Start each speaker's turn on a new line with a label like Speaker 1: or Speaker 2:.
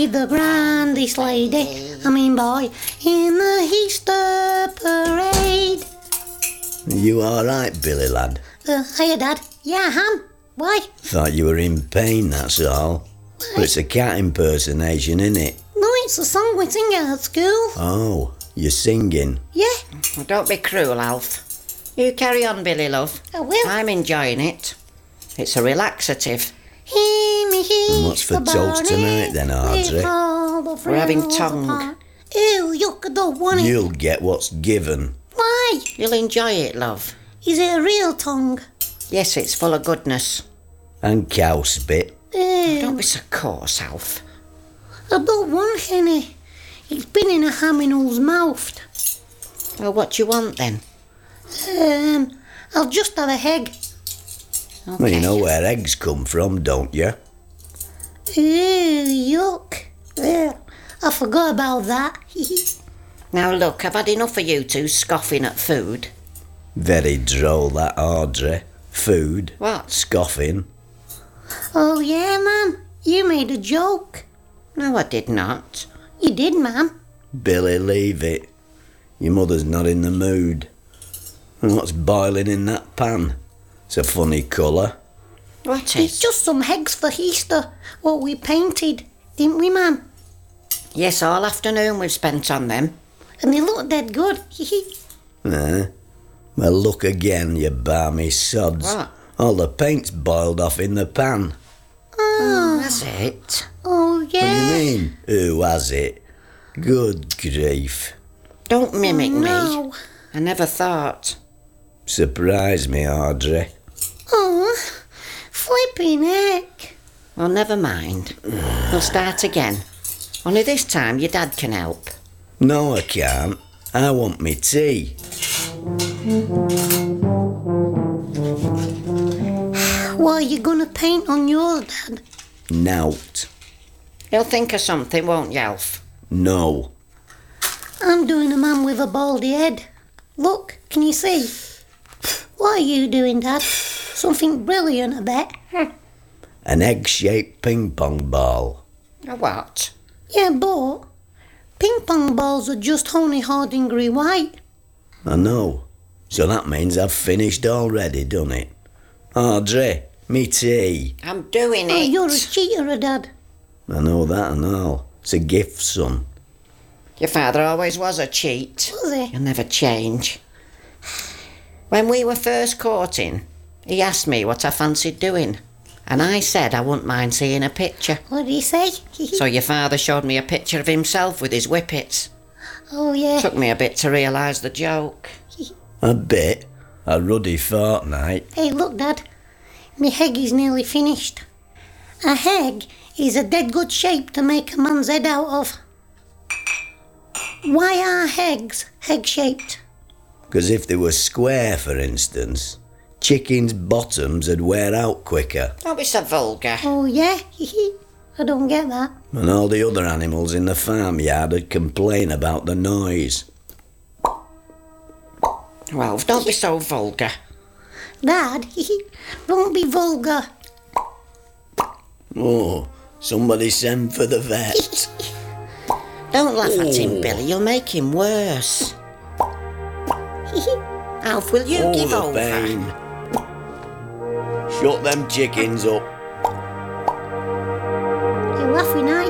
Speaker 1: The grandest lady, boy, in the Easter parade.
Speaker 2: You alright, Billy lad?
Speaker 1: Hiya, Dad. Yeah, I am. Why?
Speaker 2: Thought you were in pain, that's all.
Speaker 1: Why?
Speaker 2: But it's a cat impersonation, innit?
Speaker 1: No, it's a song we sing at school.
Speaker 2: Oh, you're singing?
Speaker 1: Yeah,
Speaker 3: Well, don't be cruel, Alf. You carry on, Billy, love.
Speaker 1: I will.
Speaker 3: I'm enjoying it. It's a relaxative.
Speaker 2: And what's for toast tonight then, Audrey?
Speaker 3: We're having tongue.
Speaker 1: Ew, yuck, I don't want it.
Speaker 2: You'll get what's given.
Speaker 1: Why?
Speaker 3: You'll enjoy it, love.
Speaker 1: Is it a real tongue?
Speaker 3: Yes, it's full of goodness.
Speaker 2: And cowspit.
Speaker 3: Don't be so coarse, Alf.
Speaker 1: I don't want any. It's been in a Haminal's mouth.
Speaker 3: Well, what do you want then?
Speaker 1: I'll just have a egg.
Speaker 3: Okay.
Speaker 2: Well, you know where eggs come from, don't you?
Speaker 1: Ew, yuck. Ugh, I forgot about that.
Speaker 3: Now look, I've had enough of you two scoffing at food.
Speaker 2: Very droll, that, Audrey. Food.
Speaker 3: What?
Speaker 2: Scoffing.
Speaker 1: Oh, yeah, Mum. You made a joke.
Speaker 3: No, I did not.
Speaker 1: You did, Mum.
Speaker 2: Billy, leave it. Your mother's not in the mood. And what's boiling in that pan? It's a funny colour.
Speaker 3: What
Speaker 1: It's
Speaker 3: is?
Speaker 1: just some eggs for Easter, what we painted, didn't we, Mum?
Speaker 3: Yes, all afternoon we've spent on them.
Speaker 1: And they look dead good.
Speaker 2: Well, look again, you balmy sods.
Speaker 3: What?
Speaker 2: All the paint's boiled off in the pan.
Speaker 3: That's it.
Speaker 1: Oh,
Speaker 2: What do you
Speaker 1: yeah.
Speaker 2: mean? Who has it? Good grief.
Speaker 3: Don't mimic
Speaker 1: No.
Speaker 3: me. I never thought.
Speaker 2: Surprise me, Audrey.
Speaker 1: Oh, flipping heck.
Speaker 3: Well, never mind. We'll start again. Only this time your dad can help.
Speaker 2: No, I can't. I want me tea.
Speaker 1: What are you gonna paint on yours, Dad?
Speaker 2: Nout.
Speaker 3: You'll think of something, won't you, Alf?
Speaker 2: No.
Speaker 1: I'm doing a man with a baldy head. Look, can you see? What are you doing, Dad? Something brilliant, I bet.
Speaker 2: An egg-shaped ping-pong ball.
Speaker 3: A what?
Speaker 1: Yeah, but ping pong balls are just only Hardingree white.
Speaker 2: I know. So that means I've finished already, done it? Audrey, me tea.
Speaker 3: I'm doing
Speaker 1: Oh,
Speaker 3: it.
Speaker 1: you're a cheater, Dad.
Speaker 2: I know that and all. It's a gift, son.
Speaker 3: Your father always was a cheat.
Speaker 1: Was he?
Speaker 3: He'll never change. When we were first courting, he asked me what I fancied doing. And I said I wouldn't mind seeing a picture.
Speaker 1: What did he say?
Speaker 3: So your father showed me a picture of himself with his whippets.
Speaker 1: Oh, yeah.
Speaker 3: Took me a bit to realise the joke.
Speaker 2: A bit. A ruddy fortnight.
Speaker 1: Hey, look, Dad. My egg is nearly finished. A egg is a dead good shape to make a man's head out of. Why are eggs egg-shaped?
Speaker 2: 'Cause if they were square, for instance, chickens' bottoms would wear out quicker.
Speaker 3: Don't be so vulgar.
Speaker 1: Oh, yeah? I don't get that.
Speaker 2: And all the other animals in the farmyard would complain about the noise.
Speaker 3: Well, don't be so vulgar.
Speaker 1: Dad, don't be vulgar.
Speaker 2: Oh, somebody send for the vet.
Speaker 3: Don't laugh at him,
Speaker 2: Oh.
Speaker 3: Billy. You'll make him worse. Alf, will you give
Speaker 2: the
Speaker 3: over?
Speaker 2: pain. Shut them chickens up.
Speaker 1: You're laughing,